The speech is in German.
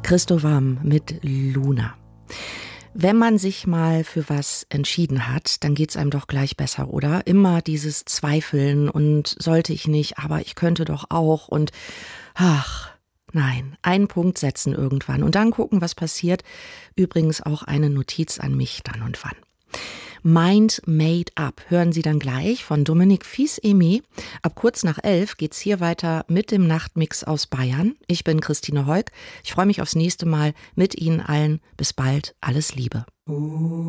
Christo Warm mit Luna. Wenn man sich mal für was entschieden hat, dann geht's einem doch gleich besser, oder? Immer dieses Zweifeln und sollte ich nicht, aber ich könnte doch auch und ach, nein, einen Punkt setzen irgendwann und dann gucken, was passiert. Übrigens auch eine Notiz an mich dann und wann. Mind Made Up hören Sie dann gleich von Dominique Fils-Aimé. Ab kurz nach 11 geht's hier weiter mit dem Nachtmix aus Bayern. Ich bin Christine Heuk. Ich freue mich aufs nächste Mal mit Ihnen allen. Bis bald. Alles Liebe.